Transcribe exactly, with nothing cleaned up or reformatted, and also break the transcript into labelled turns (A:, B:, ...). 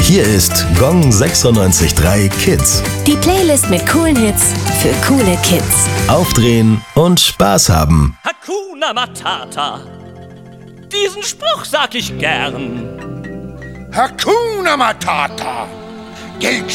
A: Hier ist Gong sechsundneunzig Komma drei Kids.
B: Die Playlist mit coolen Hits für coole Kids.
A: Aufdrehen und Spaß haben.
C: Hakuna Matata. Diesen Spruch sag ich gern.
D: Hakuna Matata. Geld